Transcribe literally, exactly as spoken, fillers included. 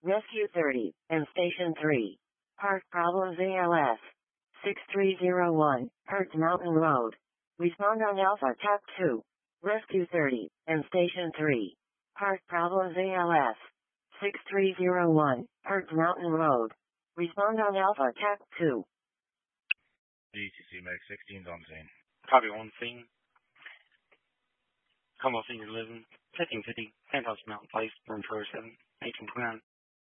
Rescue thirty, and Station three. Park problems A L S. six three zero one, Hertz Mountain Road. Respond on Alpha T A C two. Rescue thirty, and Station three. Park problems A L S. six three zero one, Hertz Mountain Road. Respond on Alpha T A C two. D T C Mag sixteen's on scene. Copy one scene. Commonwealth Senior Living, Setting City, Penthouse Mountain Place, room four oh seven, eighteen twenty-nine.